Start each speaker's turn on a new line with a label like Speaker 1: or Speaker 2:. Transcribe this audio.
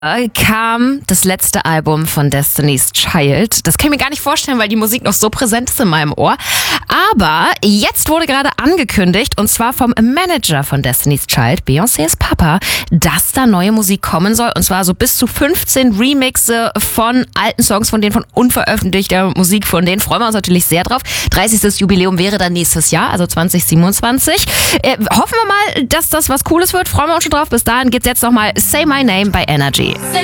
Speaker 1: kam das letzte Album von Destiny's Child. Das kann ich mir gar nicht vorstellen, weil die Musik noch so präsent ist in meinem Ohr. Aber jetzt wurde gerade angekündigt, und zwar vom Manager von Destiny's Child, Beyoncés Papa, dass da neue Musik kommen soll. Und zwar so bis zu 15 Remixe von alten Songs, von denen von unveröffentlichter Musik, von denen freuen wir uns natürlich sehr drauf. 30. Jubiläum wäre dann nächstes Jahr, also 2027. Hoffen wir mal, dass das was Cooles wird. Freuen wir uns schon drauf. Bis dahin gibt's jetzt nochmal Say My Name bei Energy.